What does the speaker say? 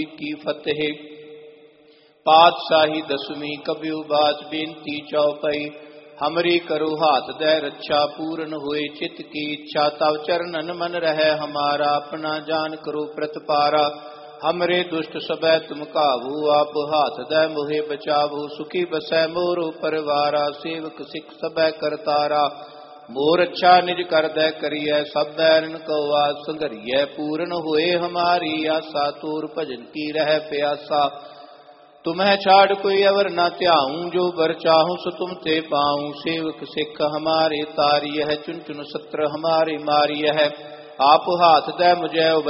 की फतेह। पातशाही दसवीं कबिउ बात बेनती चौपई। हमरी करो हाथ दे रक्षा पूर्ण हुए चित्त की इच्छा। तव चरणन मन रहे हमारा अपना जान करो प्रतिपारा। हमरे दुष्ट सबै तुम काबू आप हाथ दे मोहे बचावो। सुखी बसै मोरो परिवारा सेवक सिख सबै करतारा। मोर अच्छा निज कर दे करिय सब बैरन को आस संघरिय। पूर्ण हुए हमारी आशा तोर भजन की रह प्यासा। तुम्हें छाड़ कोई अवर न त्याऊं जो बर चाहूं सो तुम ते पाऊं। सेवक सिख हमारे तारिय है चुन चुन सत्र हमारे मारिय है। आप हाथ दे मुझे